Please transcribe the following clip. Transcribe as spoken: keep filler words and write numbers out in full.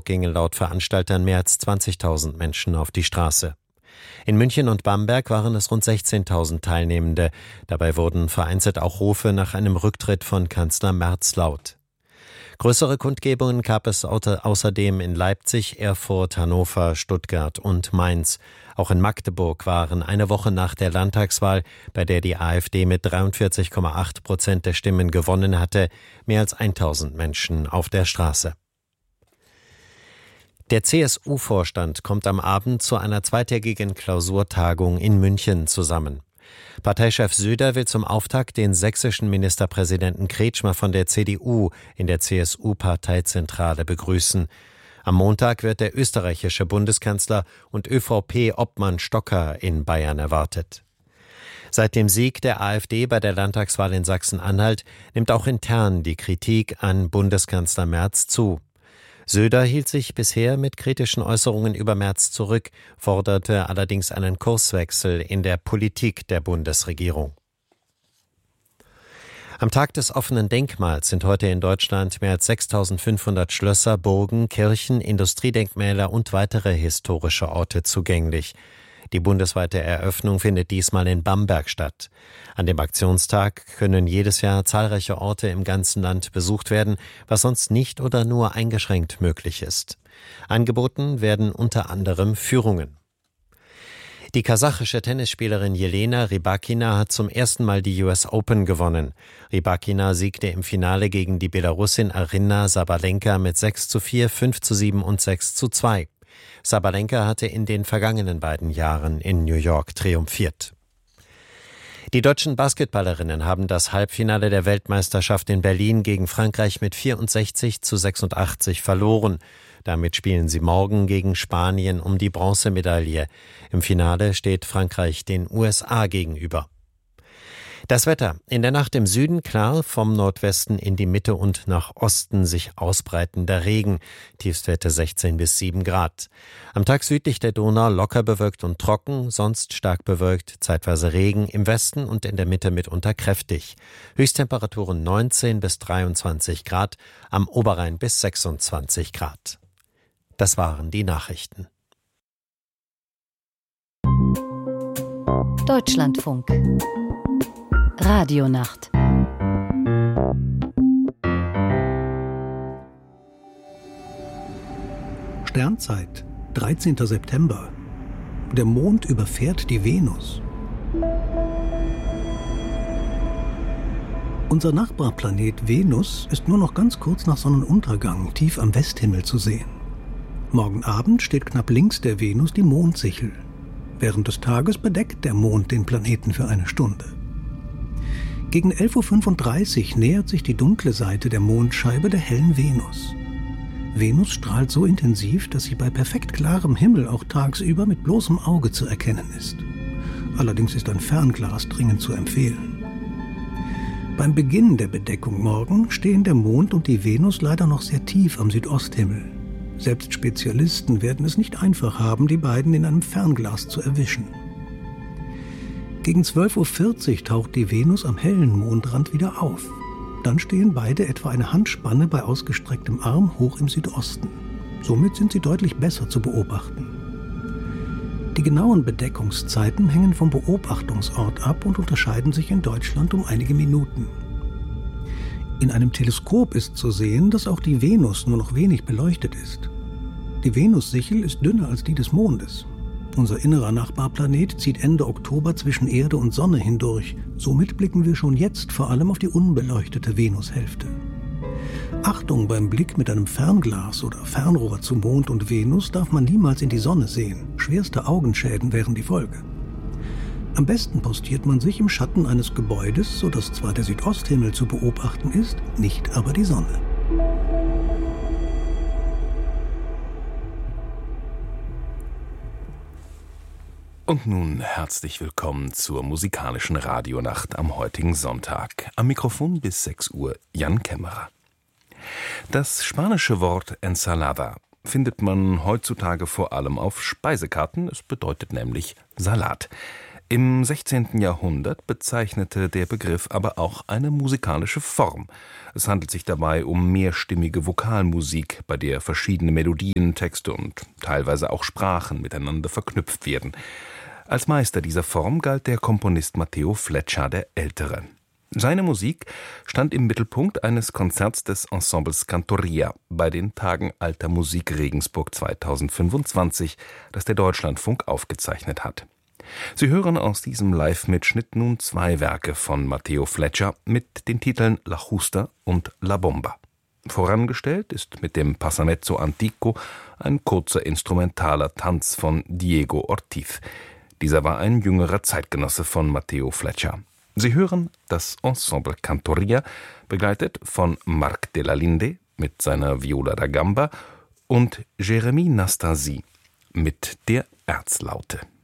Hamburg gingen laut Veranstaltern mehr als zwanzigtausend Menschen auf die Straße. In München und Bamberg waren es rund sechzehntausend Teilnehmende. Dabei wurden vereinzelt auch Rufe nach einem Rücktritt von Kanzler Merz laut. Größere Kundgebungen gab es außerdem in Leipzig, Erfurt, Hannover, Stuttgart und Mainz. Auch in Magdeburg waren eine Woche nach der Landtagswahl, bei der die AfD mit dreiundvierzig Komma acht Prozent der Stimmen gewonnen hatte, mehr als tausend Menschen auf der Straße. Der C S U-Vorstand kommt am Abend zu einer zweitägigen Klausurtagung in München zusammen. Parteichef Söder will zum Auftakt den sächsischen Ministerpräsidenten Kretschmer von der C D U in der C S U-Parteizentrale begrüßen. Am Montag wird der österreichische Bundeskanzler und ÖVP-Obmann Stocker in Bayern erwartet. Seit dem Sieg der AfD bei der Landtagswahl in Sachsen-Anhalt nimmt auch intern die Kritik an Bundeskanzler Merz zu. Söder hielt sich bisher mit kritischen Äußerungen über Merz zurück, forderte allerdings einen Kurswechsel in der Politik der Bundesregierung. Am Tag des offenen Denkmals sind heute in Deutschland mehr als sechstausendfünfhundert Schlösser, Burgen, Kirchen, Industriedenkmäler und weitere historische Orte zugänglich. Die bundesweite Eröffnung findet diesmal in Bamberg statt. An dem Aktionstag können jedes Jahr zahlreiche Orte im ganzen Land besucht werden, was sonst nicht oder nur eingeschränkt möglich ist. Angeboten werden unter anderem Führungen. Die kasachische Tennisspielerin Jelena Rybakina hat zum ersten Mal die U S Open gewonnen. Rybakina siegte im Finale gegen die Belarusin Aryna Sabalenka mit sechs zu vier, fünf zu sieben und sechs zu zwei. Sabalenka hatte in den vergangenen beiden Jahren in New York triumphiert. Die deutschen Basketballerinnen haben das Halbfinale der Weltmeisterschaft in Berlin gegen Frankreich mit vierundsechzig zu sechsundachtzig verloren. Damit spielen sie morgen gegen Spanien um die Bronzemedaille. Im Finale steht Frankreich den U S A gegenüber. Das Wetter. In der Nacht im Süden klar, vom Nordwesten in die Mitte und nach Osten sich ausbreitender Regen. Tiefstwerte sechzehn bis sieben Grad. Am Tag südlich der Donau locker bewölkt und trocken, sonst stark bewölkt, zeitweise Regen, im Westen und in der Mitte mitunter kräftig. Höchsttemperaturen neunzehn bis dreiundzwanzig Grad, am Oberrhein bis sechsundzwanzig Grad. Das waren die Nachrichten. Deutschlandfunk Radionacht. Sternzeit, dreizehnter September. Der Mond überfährt die Venus. Unser Nachbarplanet Venus ist nur noch ganz kurz nach Sonnenuntergang tief am Westhimmel zu sehen. Morgen Abend steht knapp links der Venus die Mondsichel. Während des Tages bedeckt der Mond den Planeten für eine Stunde. Gegen elf Uhr fünfunddreißig nähert sich die dunkle Seite der Mondscheibe der hellen Venus. Venus strahlt so intensiv, dass sie bei perfekt klarem Himmel auch tagsüber mit bloßem Auge zu erkennen ist. Allerdings ist ein Fernglas dringend zu empfehlen. Beim Beginn der Bedeckung morgen stehen der Mond und die Venus leider noch sehr tief am Südosthimmel. Selbst Spezialisten werden es nicht einfach haben, die beiden in einem Fernglas zu erwischen. Gegen zwölf Uhr vierzig taucht die Venus am hellen Mondrand wieder auf. Dann stehen beide etwa eine Handspanne bei ausgestrecktem Arm hoch im Südosten. Somit sind sie deutlich besser zu beobachten. Die genauen Bedeckungszeiten hängen vom Beobachtungsort ab und unterscheiden sich in Deutschland um einige Minuten. In einem Teleskop ist zu sehen, dass auch die Venus nur noch wenig beleuchtet ist. Die Venussichel ist dünner als die des Mondes. Unser innerer Nachbarplanet zieht Ende Oktober zwischen Erde und Sonne hindurch. Somit blicken wir schon jetzt vor allem auf die unbeleuchtete Venushälfte. Achtung beim Blick mit einem Fernglas oder Fernrohr zu Mond und Venus darf man niemals in die Sonne sehen. Schwerste Augenschäden wären die Folge. Am besten postiert man sich im Schatten eines Gebäudes, sodass zwar der Südosthimmel zu beobachten ist, nicht aber die Sonne. Und nun herzlich willkommen zur musikalischen Radionacht am heutigen Sonntag. Am Mikrofon bis sechs Uhr Jan Kämmerer. Das spanische Wort Ensalada findet man heutzutage vor allem auf Speisekarten. Es bedeutet nämlich Salat. Im sechzehnten Jahrhundert bezeichnete der Begriff aber auch eine musikalische Form. Es handelt sich dabei um mehrstimmige Vokalmusik, bei der verschiedene Melodien, Texte und teilweise auch Sprachen miteinander verknüpft werden. Als Meister dieser Form galt der Komponist Matteo Fleccia der Ältere. Seine Musik stand im Mittelpunkt eines Konzerts des Ensembles Cantoria bei den Tagen Alter Musik Regensburg zweitausendfünfundzwanzig, das der Deutschlandfunk aufgezeichnet hat. Sie hören aus diesem Live-Mitschnitt nun zwei Werke von Matteo Fleccia mit den Titeln La Justa und La Bomba. Vorangestellt ist mit dem Passamezzo Antico ein kurzer instrumentaler Tanz von Diego Ortiz. Dieser war ein jüngerer Zeitgenosse von Matteo Fleccia. Sie hören das Ensemble Cantoria, begleitet von Marc de la Linde mit seiner Viola da Gamba und Jérémy Nastasi mit der Erzlaute.